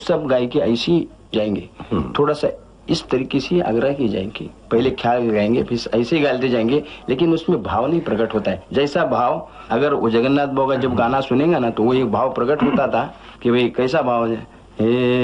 सब गायकी ऐसी जाएंगे, थोड़ा सा इस तरीके से आग्रह की जाएंगी, पहले ख्याल गाएंगे फिर ऐसे ही गाते जाएंगे, लेकिन उसमें भाव नहीं प्रकट होता है। जैसा भाव अगर वो जगन्नाथ बाबू का जब गाना सुनेगा ना तो वो एक भाव प्रकट होता था कि भाई कैसा भाव है,